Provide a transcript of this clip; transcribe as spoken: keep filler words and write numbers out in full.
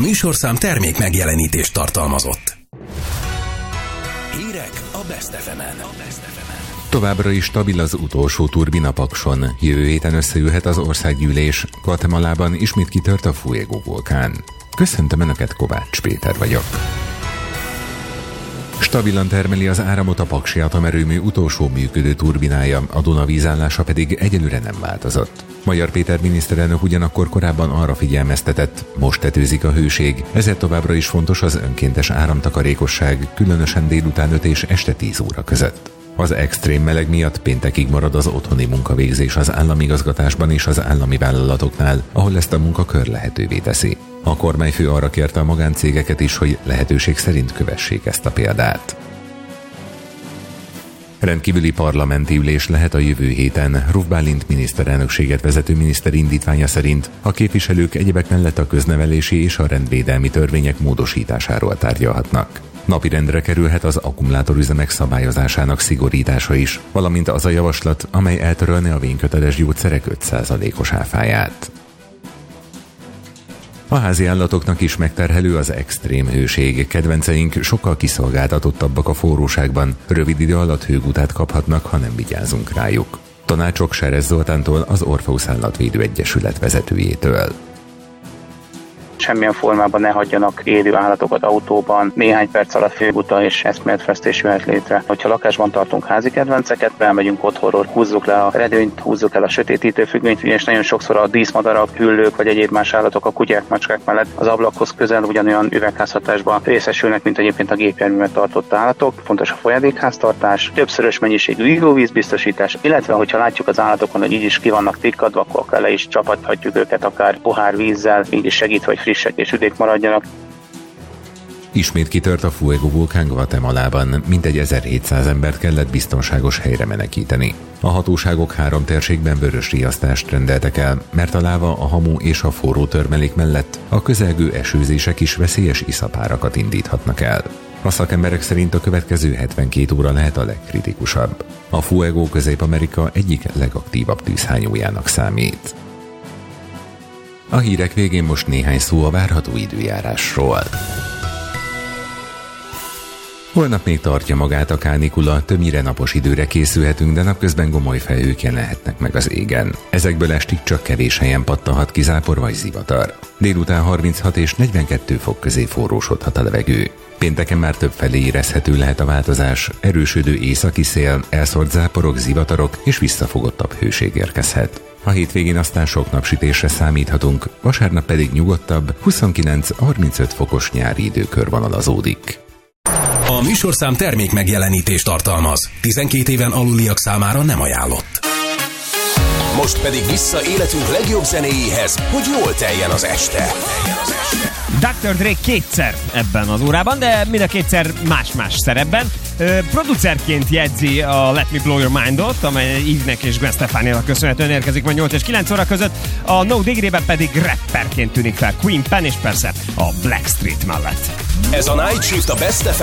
műsorszám termék megjelenítést tartalmazott. Hírek a Best ef emen. Továbbra is stabil az utolsó turbina Pakson. Jövő héten összeülhet az országgyűlés. Guatemalában ismét kitört a Fuego vulkán. Köszöntöm Önöket, Kovács Péter vagyok. Stabilan termeli az áramot a Paksi atomerőmű utolsó működő turbinája, a Duna vízállása pedig egyelőre nem változott. Magyar Péter miniszterelnök ugyanakkor korábban arra figyelmeztetett, most tetőzik a hőség, ezért továbbra is fontos az önkéntes áramtakarékosság, különösen délután öt és este tíz óra között. Az extrém meleg miatt péntekig marad az otthoni munkavégzés az államigazgatásban és az állami vállalatoknál, ahol ezt a munkakör lehetővé teszi. A kormányfő arra kérte a magáncégeket is, hogy lehetőség szerint kövessék ezt a példát. Rendkívüli parlamenti ülés lehet a jövő héten. Ruf Bálint miniszterelnökséget vezető miniszter indítványa szerint a képviselők egyebek mellett a köznevelési és a rendvédelmi törvények módosításáról tárgyalhatnak. Napirendre kerülhet az akkumulátorüzemek szabályozásának szigorítása is, valamint az a javaslat, amely eltörölne a vényköteles gyógyszerek öt százalékos áfáját. A házi állatoknak is megterhelő az extrém hőség. Kedvenceink sokkal kiszolgáltatottabbak a forróságban, rövid idő alatt hőgutát kaphatnak, ha nem vigyázunk rájuk. Tanácsok Serez Zoltántól, az Orpheus Állatvédő Egyesület vezetőjétől. Semmilyen formában ne hagyjanak élő állatokat autóban, néhány perc alatt félguta és eszméletfesztés jöhet létre. Hogyha lakásban tartunk házi kedvenceket, elmegyünk otthonról, húzzuk le a redőnyt, húzzuk el a sötétítő függönyt, és nagyon sokszor a díszmadarak, hüllők vagy egyéb más állatok a kutyák, macskák mellett az ablakhoz közel ugyanolyan üvegházhatásban részesülnek, mint egyébként a gépjárművet tartott állatok. Fontos a folyadékháztartás, többszörös mennyiségű ivóvízbiztosítás, illetve hogyha látjuk az állatokon, hogy így is ki vannak tikkadva, akkor le is csapathatjuk őket akár pohár vízzel, így is segít, hogy frissek és üdék maradjanak. Ismét kitört a Fuego vulkán Guatemalában, mintegy ezerhétszáz embert kellett biztonságos helyre menekíteni. A hatóságok három térségben vörös riasztást rendeltek el, mert a láva, a hamu és a forró törmelék mellett a közelgő esőzések is veszélyes iszapárakat indíthatnak el. A szakemberek szerint a következő hetvenkét óra lehet a legkritikusabb. A Fuego Közép-Amerika egyik legaktívabb tűzhányójának számít. A hírek végén most néhány szó a várható időjárásról. Holnap még tartja magát a kánikula, többnyire napos időre készülhetünk, de napközben gomoly felhők jelenhetnek meg az égen. Ezekből estig csak kevés helyen pattanhat ki zápor vagy zivatar. Délután harminchat és negyvenkettő fok közé forrósodhat a levegő. Pénteken már többfelé érezhető lehet a változás, erősödő északi szél, elszórt záporok, zivatarok és visszafogottabb hőség érkezhet. A hétvégén aztán sok napsütésre számíthatunk, vasárnap pedig nyugodtabb, huszonkilenc-harmincöt fokos nyári időkör vonalazódik. A műsorszám termék megjelenítést tartalmaz. tizenkét éven aluliak számára nem ajánlott. Most pedig vissza életünk legjobb zenéjéhez, hogy jól teljen az este. doktor Dre kétszer ebben az órában, de mind a kétszer más-más szerepben. Ö, producerként jegyzi a Let Me Blow Your Mind-ot, amely Yves-nek és Gwen Stefaninak köszönhetően érkezik majd nyolc és kilenc óra között. A No Diggity-ben pedig rapperként tűnik fel Queen Pen és persze a Blackstreet mellett. Ez a Night Shift a Best ef